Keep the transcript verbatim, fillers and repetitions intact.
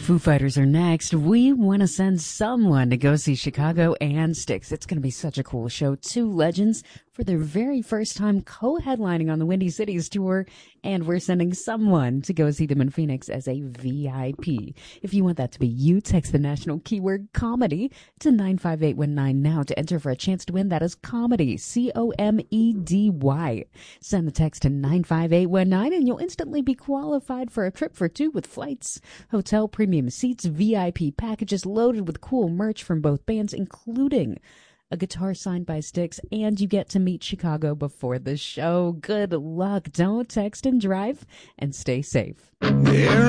Foo Fighters are next. We want to send someone to go see Chicago and Styx. It's going to be such a cool show. Two legends for their very first time co-headlining on the Windy Cities tour, and we're sending someone to go see them in Phoenix as a V I P. If you want that to be you, text the national keyword comedy to nine five eight one nine now to enter for a chance to win. That is comedy, C O M E D Y. Send the text to nine five eight one nine and you'll instantly be qualified for a trip for two with flights, hotel, premium seats, V I P packages loaded with cool merch from both bands, including a guitar signed by Styx, and you get to meet Chicago before the show. Good luck. Don't text and drive, and stay safe. There